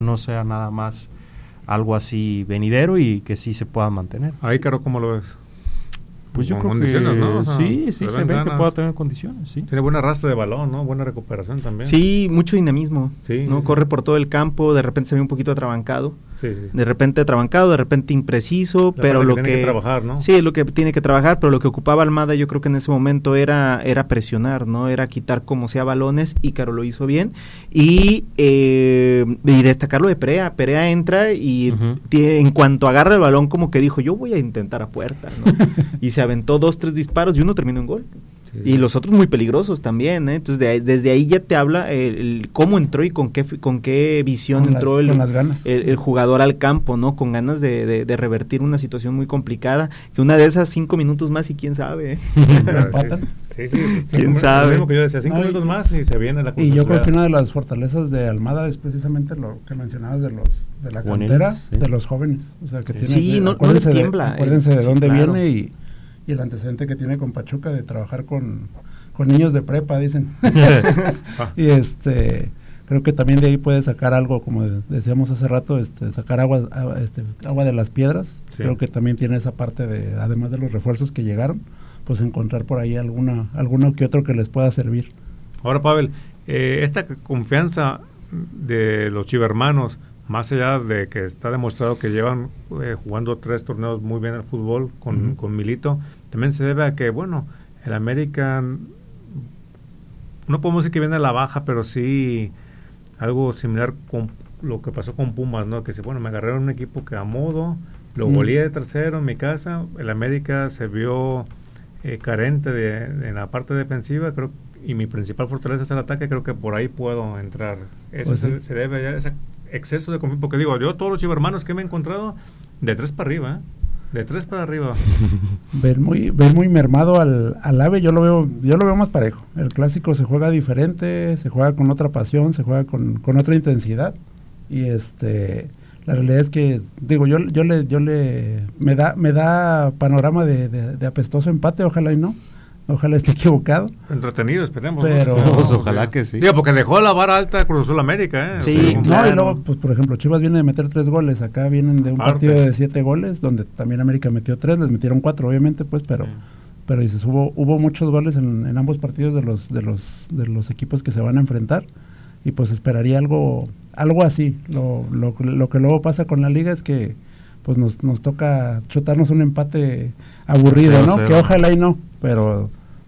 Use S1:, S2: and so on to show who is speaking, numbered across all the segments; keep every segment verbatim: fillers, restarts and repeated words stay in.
S1: no sea nada más algo así venidero y que sí se pueda mantener.
S2: Ahí, Caro, ¿cómo lo ves?
S1: Pues yo
S2: Con
S1: creo que
S2: ¿no? O sea,
S1: sí, sí se ve
S2: ganas.
S1: que pueda tener condiciones, sí.
S2: Tiene buen arrastre de balón, ¿no? Buena recuperación también.
S3: Sí, mucho dinamismo,
S2: sí,
S3: ¿no?
S2: Sí,
S3: Corre
S2: sí.
S3: por todo el campo, de repente se ve un poquito atrabancado.
S2: Sí, sí.
S3: De repente atrabancado, de repente impreciso,
S2: La
S3: pero
S2: parte
S3: lo
S2: que
S3: que...
S2: tiene que trabajar, ¿no?
S3: Sí, lo que tiene que trabajar, pero lo que ocupaba Almada yo creo que en ese momento era era presionar, ¿no? Era quitar como sea balones, y Caro lo hizo bien. Y, eh, y destacar lo de Perea. Perea entra y
S1: Uh-huh.
S3: tie- en cuanto agarra el balón como que dijo, yo voy a intentar a puerta, ¿no? Y se aventó dos, tres disparos y uno terminó en gol.
S2: Sí.
S3: Y los otros muy peligrosos también, ¿eh? Entonces de ahí, desde ahí ya te habla el, el cómo entró y con qué con qué visión
S4: Con
S3: entró
S4: las-
S3: el,
S4: con las ganas.
S3: el, el jugador al campo, ¿no? Con ganas de, de, de revertir una situación muy complicada, que una de esas cinco minutos más y quién sabe, ¿eh?
S2: Sí, sí, sí.
S3: ¿Quién
S2: Como-
S3: sabe?
S2: Lo mismo que yo decía, cinco
S4: No, y-
S2: minutos más y se viene la
S4: Y yo creo
S2: continuidad.
S4: que una de las fortalezas de Almada es precisamente lo que mencionabas de los de la
S1: Juveniles,
S4: cantera,
S1: sí.
S4: de los jóvenes. O sea, que
S1: Sí.
S4: tiene,
S3: Sí,
S4: que-
S3: no- no
S4: acuérdense
S3: le
S4: de-
S3: tiembla, eh.
S4: acuérdense de
S3: Sí,
S4: dónde
S3: claro.
S4: viene y, y el antecedente que tiene con Pachuca de trabajar con, con niños de prepa, dicen. Y este creo que también de ahí puede sacar algo, como de- decíamos hace rato, este sacar agua agua, este, agua de las piedras.
S2: Sí.
S4: Creo que también tiene esa parte de, además de los refuerzos que llegaron, pues encontrar por ahí alguna alguno que otro que les pueda servir.
S2: Ahora, Pavel, eh, esta confianza de los chivermanos, más allá de que está demostrado que llevan eh, jugando tres torneos muy bien al fútbol con,
S4: Uh-huh.
S2: con Milito, también se debe a que, bueno, el América, no podemos decir que viene a la baja, pero sí algo similar con lo que pasó con Pumas, ¿no? Que se, bueno, me agarré un equipo que a modo, lo
S4: Mm.
S2: goleé de tercero en mi casa, el América se vio eh, carente de, de en la parte defensiva, creo, y mi principal fortaleza es el ataque, creo que por ahí puedo entrar. Eso
S4: Pues
S2: se,
S4: sí.
S2: se debe a ese exceso de confianza, porque digo, yo todos los chivermanos que me he encontrado, de tres para arriba, ¿eh? De tres para arriba.
S4: Ver muy ver muy mermado al, al AVE, yo lo veo yo lo veo más parejo. El clásico se juega diferente, se juega con otra pasión, se juega con, con otra intensidad, y este la realidad es que digo yo yo le yo le me da me da panorama de, de, de apestoso empate, ojalá y no, ojalá esté equivocado.
S2: Entretenido, esperemos.
S4: Pero-
S2: ¿no?
S1: Pues ojalá que sí.
S2: Digo, porque dejó la vara alta Cruz Azul América, ¿eh?
S3: Sí,
S2: O sea,
S4: No,
S3: claro.
S4: y luego, pues por ejemplo, Chivas viene de meter tres goles, acá vienen de un
S2: Arte.
S4: partido de siete goles, donde también América metió tres, les metieron cuatro, obviamente, pues, pero
S2: Sí.
S4: pero dices, hubo hubo muchos goles en, en ambos partidos de los de los de los equipos que se van a enfrentar, y pues esperaría algo algo así. Lo, lo, lo que luego pasa con la liga es que pues nos, nos toca chutarnos un empate aburrido,
S1: Cero,
S4: ¿no?
S1: cero.
S4: Que ojalá y no, pero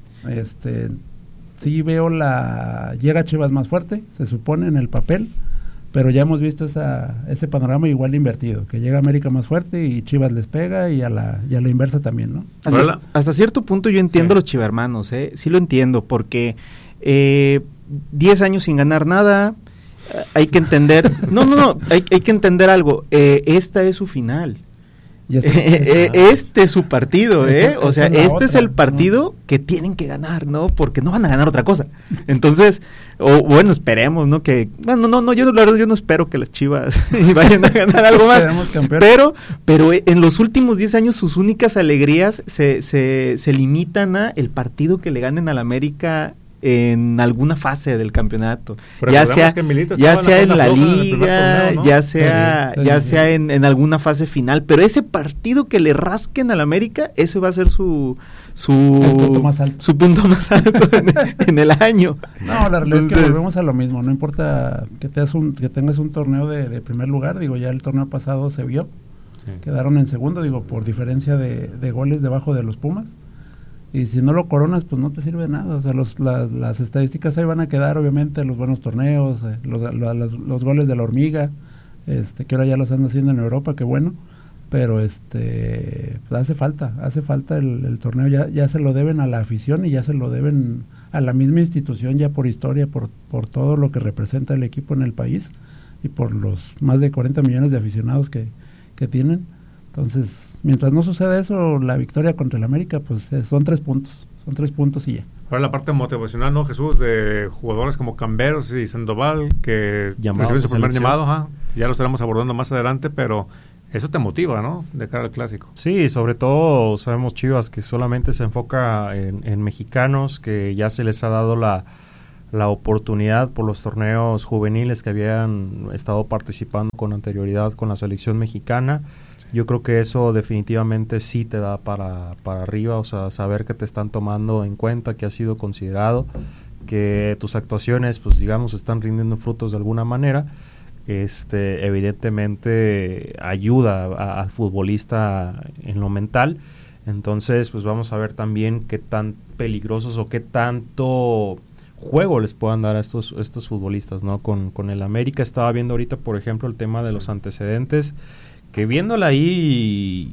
S4: este sí veo la llega Chivas más fuerte, se supone en el papel, pero ya hemos visto esa, ese panorama igual invertido, que llega América más fuerte y Chivas les pega, y a la, y a la inversa también, ¿no?
S3: Hasta,
S2: Hola.
S3: hasta cierto punto yo entiendo
S2: Sí.
S3: los chivermanos, ¿eh? Sí lo entiendo, porque eh, diez años sin ganar nada, eh, hay que entender, no, no, no, hay, hay que entender algo, eh, esta es su final.
S4: Y esa-
S3: Eh, eh, este es su partido, ¿eh?
S4: Esa-
S3: O sea,
S4: esa es la
S3: este es
S4: otra,
S3: el partido que tienen que ganar, ¿no? Porque no van a ganar otra cosa. Entonces, o bueno, esperemos, ¿no? Que, bueno, no, no, yo la verdad yo no espero que las Chivas vayan a ganar algo más.
S4: Seremos campeones.
S3: Pero, pero eh, en los últimos diez años sus únicas alegrías se, se, se limitan a el partido que le ganen al América en alguna fase del campeonato,
S2: Pero
S3: ya
S2: recordemos
S3: sea
S2: que Milito
S3: ya
S2: estaba
S3: sea
S2: en la
S3: en la
S2: cuerda floja en el primer
S3: liga,
S2: torneo, ¿no?
S3: ya sea
S4: Sí, sí,
S3: ya
S4: sí.
S3: sea en, en alguna fase final, pero ese partido que le rasquen al América, ese va a ser su su
S4: El punto más alto.
S3: su punto más alto en, en el año.
S4: No, la realidad es que
S3: Entonces-
S4: volvemos a lo mismo, no importa que, te un, que tengas un torneo de, de primer lugar, digo, ya el torneo pasado se vio,
S2: Sí.
S4: quedaron en segundo, digo, por diferencia de, de goles debajo de los Pumas, y si no lo coronas, pues no te sirve de nada, o sea, los, las, las estadísticas ahí van a quedar, obviamente, los buenos torneos, eh, los, la- las- los goles de la hormiga, este que ahora ya los andan haciendo en Europa, qué bueno, pero este pues hace falta, hace falta el, el torneo, ya, ya se lo deben a la afición y ya se lo deben a la misma institución, ya por historia, por, por todo lo que representa el equipo en el país y por los más de cuarenta millones de aficionados que, que tienen. Entonces, mientras no suceda eso, la victoria contra el América, pues eh, son tres puntos, son tres puntos y ya.
S2: Ahora la parte motivacional, ¿no, Jesús? De jugadores como Camberos y Sandoval, que
S1: Llamados
S2: reciben
S1: a
S2: su primer
S1: selección.
S2: llamado, ajá. Ya lo estaremos abordando más adelante, pero eso te motiva, ¿no? De cara al clásico.
S1: Sí, sobre todo sabemos Chivas que solamente se enfoca en, en mexicanos, que ya se les ha dado la, la oportunidad por los torneos juveniles que habían estado participando con anterioridad con la selección mexicana. Sí. Yo creo que eso definitivamente sí te da para, para arriba, o sea, saber que te están tomando en cuenta, que has sido considerado, que tus actuaciones, pues digamos, están rindiendo frutos de alguna manera. Este, evidentemente ayuda a, al futbolista en lo mental. Entonces, pues vamos a ver también qué tan peligrosos o qué tanto juego les puedan dar a estos, estos futbolistas, ¿no? Con, con el América estaba viendo ahorita, por ejemplo, el tema de sí. los antecedentes, que viéndola ahí,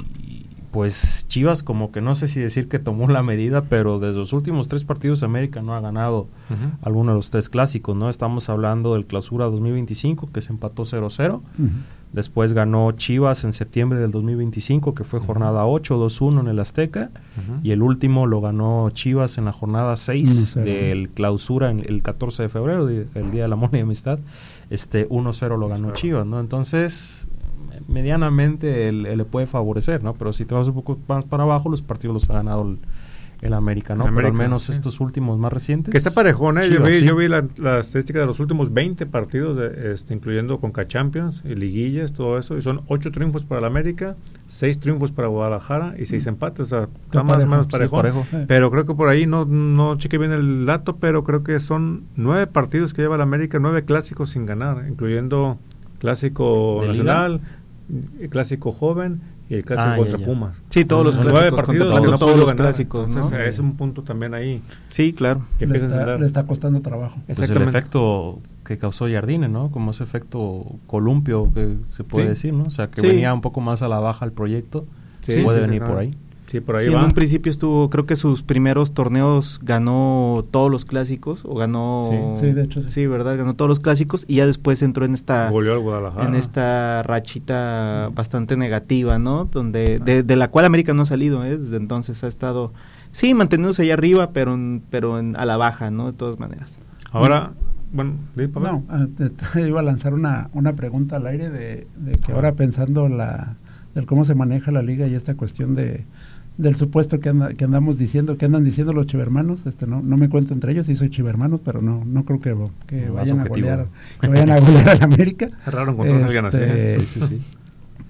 S1: pues Chivas como que no sé si decir que tomó la medida, pero desde los últimos tres partidos América no ha ganado uh-huh. alguno de los tres clásicos, ¿no? Estamos hablando del Clausura dos mil veinticinco, que se empató cero cero, uh-huh. Después ganó Chivas en septiembre del dos mil veinticinco, que fue jornada ocho, dos uno en el Azteca, uh-huh. y el último lo ganó Chivas en la jornada seis del Clausura, en el catorce de febrero, el Día del Amor y Amistad, este uno cero lo ganó Chivas, ¿no? Entonces, medianamente él, él le puede favorecer, ¿no? Pero si te vas un poco más para abajo, los partidos los ha ganado el, el América, ¿no? América, pero al menos sí. estos últimos más recientes.
S2: Que está parejón, ¿eh? Chivas, yo vi, sí. yo vi la, la estadística de los últimos veinte partidos, de, este, incluyendo Conca Champions, y liguillas, todo eso, y son ocho triunfos para el América, seis triunfos para Guadalajara y seis mm. empates, o sea, está más o menos parejón. Sí, parejo. sí. Pero creo que por ahí, no, no chequé bien el dato, pero creo que son nueve partidos que lleva el América, nueve clásicos sin ganar, incluyendo Clásico Nacional, Liga? Clásico Joven y el clásico ah, contra ya, ya. Pumas.
S3: Sí, todos los clásicos.
S2: Nueve partidos
S3: todo,
S2: que no
S3: todos los
S2: ganar.
S3: clásicos, ¿no?
S2: Entonces, es un punto también ahí.
S3: Sí, claro.
S4: Que le, está, le está costando trabajo.
S1: Pues el efecto que causó Jardine, ¿no? Como ese efecto columpio que se puede sí. decir, ¿no? O sea, que sí. venía un poco más a la baja el proyecto. Sí, puede sí, venir sí, por ahí.
S2: Sí, por ahí
S3: sí,
S2: va.
S3: En un principio estuvo, creo que sus primeros torneos ganó todos los clásicos, o ganó...
S4: Sí, sí de hecho. Sí.
S3: sí, ¿verdad? Ganó todos los clásicos y ya después entró en esta...
S2: Volvió al Guadalajara.
S3: En esta rachita mm. bastante negativa, ¿no? Donde de, de la cual América no ha salido, ¿eh? Desde entonces ha estado, sí, manteniéndose allá arriba, pero, en, pero en, a la baja, ¿no? De todas maneras.
S2: Ahora... Bueno,
S4: no, te, te iba a lanzar una, una pregunta al aire de, de que ahora pensando la del cómo se maneja la liga y esta cuestión de del supuesto que anda, que andamos diciendo, que andan diciendo los chivermanos, este no no me cuento entre ellos, sí soy chivermanos, pero no no creo que, que no, vayan a golear, que vayan a golear a América.
S2: Es raro encontrar este, alguien así. Sí, sí, sí.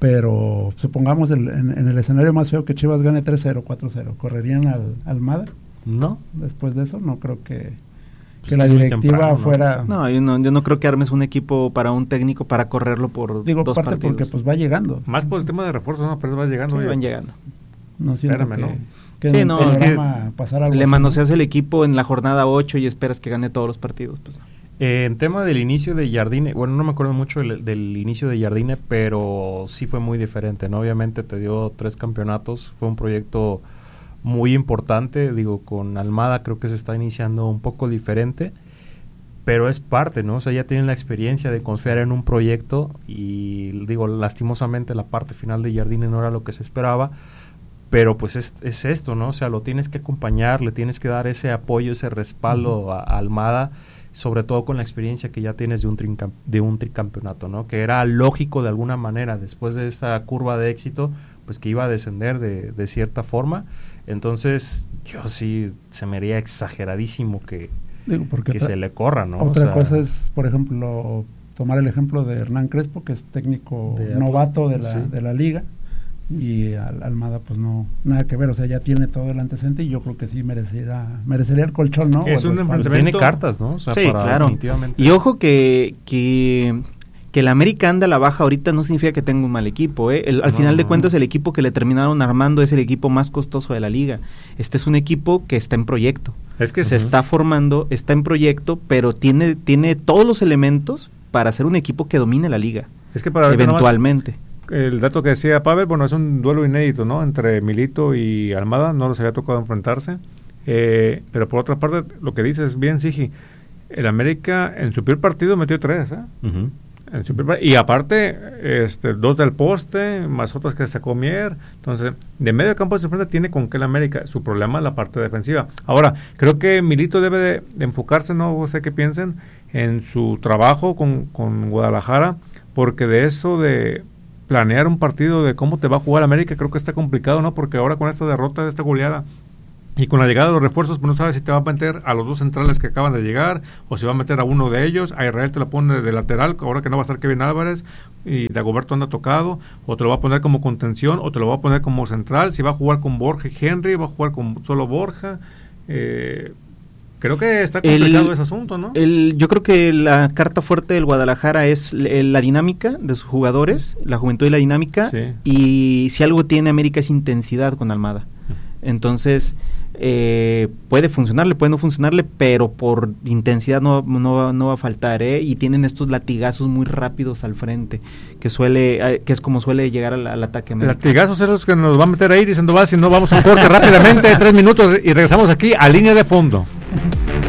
S4: Pero supongamos el, en, en el escenario más feo que Chivas gane tres cero, cuatro cero, ¿correrían al Almada?
S1: No.
S4: Después de eso no creo que que la directiva temprano, fuera...
S3: No, yo no yo no creo que armes un equipo para un técnico para correrlo por
S4: Digo,
S3: dos
S4: parte
S3: partidos.
S4: Porque pues va llegando.
S2: Más por el tema de refuerzos, no, pero va llegando.
S3: Sí, van llegando.
S4: No siento
S2: Espérame,
S4: que,
S2: ¿no?
S4: que
S3: sí, no, es que
S4: pasar algo
S3: le
S4: así,
S3: manoseas
S4: ¿no?
S3: el equipo en la jornada ocho y esperas que gane todos los partidos. Pues.
S1: Eh, en tema del inicio de Jardine, bueno, no me acuerdo mucho del, del inicio de Jardine, pero sí fue muy diferente, ¿no? Obviamente te dio tres campeonatos, fue un proyecto muy importante, digo, con Almada creo que se está iniciando un poco diferente, pero es parte, ¿no? O sea, ya tienen la experiencia de confiar en un proyecto y, digo, lastimosamente la parte final de Jardine no era lo que se esperaba, pero pues es, es esto, ¿no? O sea, lo tienes que acompañar, le tienes que dar ese apoyo, ese respaldo uh-huh. a, a Almada, sobre todo con la experiencia que ya tienes de un, trincam- de un tricampeonato, ¿no? Que era lógico de alguna manera, después de esta curva de éxito, pues que iba a descender de, de cierta forma. Entonces, yo sí, se me haría exageradísimo que, Digo, porque que otra, se le corra, ¿no?
S4: Otra
S1: o sea,
S4: cosa es, por ejemplo, tomar el ejemplo de Hernán Crespo, que es técnico de novato de la, sí. de la liga, y Al, Almada pues no, nada que ver, o sea, ya tiene todo el antecedente y yo creo que sí merecería, merecería el colchón, ¿no?
S2: Es un
S1: pues tiene cartas, ¿no? O sea,
S3: sí,
S1: para
S3: claro.
S1: Definitivamente.
S3: Y ojo que, que, que el América anda a la baja ahorita no significa que tenga un mal equipo, ¿eh? El, al no, final de cuentas el equipo que le terminaron armando es el equipo más costoso de la liga. Este es un equipo que está en proyecto.
S2: Es que
S3: se
S2: uh-huh.
S3: está formando, está en proyecto, pero tiene, tiene todos los elementos para ser un equipo que domine la liga.
S2: Es que para
S3: eventualmente.
S2: El dato que decía Pavel, bueno, es un duelo inédito, ¿no? Entre Milito y Almada, no los había tocado enfrentarse. Eh, pero por otra parte, lo que dices bien, Sigi, el América en su primer partido metió tres, ¿eh? Uh-huh. En su primer, y aparte, este, dos del poste, más otras que sacó Mier. Entonces, de medio campo se enfrenta, tiene con qué el América. Su problema es la parte defensiva. Ahora, creo que Milito debe de, de enfocarse, no sé qué piensen, en su trabajo con, con Guadalajara, porque de eso de planear un partido de cómo te va a jugar América, creo que está complicado, ¿no? Porque ahora con esta derrota, esta goleada, Y con la llegada de los refuerzos, pues no sabes si te va a meter a los dos centrales que acaban de llegar, o si va a meter a uno de ellos. A Israel te lo pone de lateral, ahora que no va a estar Kevin Álvarez, y Dagoberto anda tocado, o te lo va a poner como contención, o te lo va a poner como central. Si va a jugar con Borja y Henry, va a jugar con solo Borja. Eh, creo que está complicado el, ese asunto, ¿no?
S3: El, yo creo que la carta fuerte del Guadalajara es el, la dinámica de sus jugadores, la juventud y la dinámica, sí. Y si algo tiene América es intensidad con Almada. Entonces... Eh, puede funcionarle, puede no funcionarle, pero por intensidad no, no, no va a faltar, ¿eh? Y tienen estos latigazos muy rápidos al frente, que suele, eh, que es como suele llegar al, al ataque.
S2: Latigazos son los que nos va a meter ahí, diciendo, va, si no vamos a un corte rápidamente, tres minutos, y regresamos aquí a Línea de Fondo.